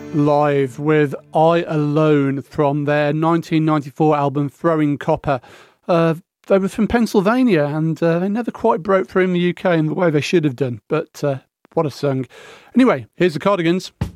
live with I Alone from their 1994 album Throwing Copper. They were from Pennsylvania and they never quite broke through in the UK in the way they should have done, but what a song. Anyway, here's the Cardigans.